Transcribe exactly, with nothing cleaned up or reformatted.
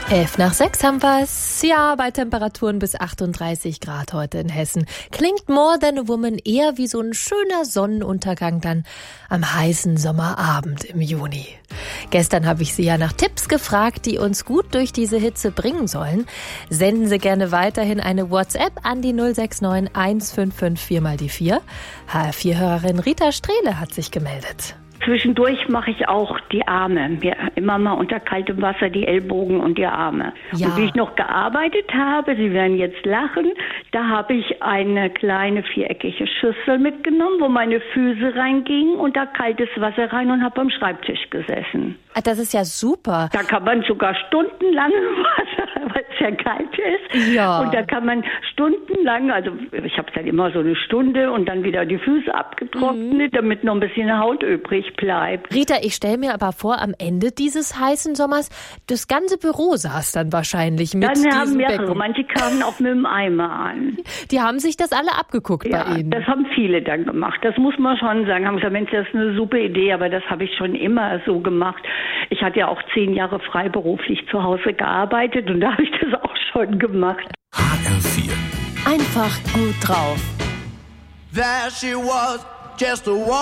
Elf nach sechs haben wir's. Ja, bei Temperaturen bis achtunddreißig Grad heute in Hessen. Klingt More Than a Woman eher wie so ein schöner Sonnenuntergang dann am heißen Sommerabend im Juni. Gestern habe ich Sie ja nach Tipps gefragt, die uns gut durch diese Hitze bringen sollen. Senden Sie gerne weiterhin eine WhatsApp an die null sechs neun eins fünf fünf vier mal die vier. H R vier Hörerin Rita Strehle hat sich gemeldet. Zwischendurch mache ich auch die Arme. Mir immer mal unter kaltem Wasser die Ellbogen und die Arme. Ja. Und wie ich noch gearbeitet habe, Sie werden jetzt lachen, da habe ich eine kleine viereckige Schüssel mitgenommen, wo meine Füße reingingen und da kaltes Wasser rein und habe am Schreibtisch gesessen. Das ist ja super. Da kann man sogar stundenlang Wasser, weil es ja kalt ist. Ja. Und da kann man stundenlang, also ich habe dann immer so eine Stunde und dann wieder die Füße abgetrocknet, mhm. damit noch ein bisschen Haut übrig bleibt. Rita, ich stelle mir aber vor, am Ende dieses heißen Sommers, das ganze Büro saß dann wahrscheinlich mit dann diesem haben mehrere, Becken. Manche kamen auch mit dem Eimer an. Die haben sich das alle abgeguckt Ja, bei Ihnen. das haben viele dann gemacht. Das muss man schon sagen. Haben gesagt, Mensch, das ist eine super Idee, aber das habe ich schon immer so gemacht. Ich hatte ja auch zehn Jahre freiberuflich zu Hause gearbeitet und da habe ich das auch schon gemacht. H R vier. Einfach gut drauf. There she was, just a